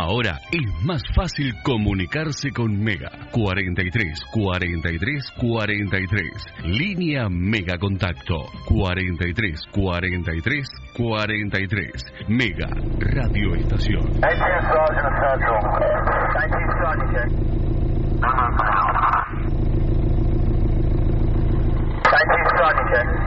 Ahora es más fácil comunicarse con Mega. 43 43 43. Línea Mega Contacto. 43 43 43. Mega Radio Estación. 19 Sergeant. I'm on file. 19 Sergeant.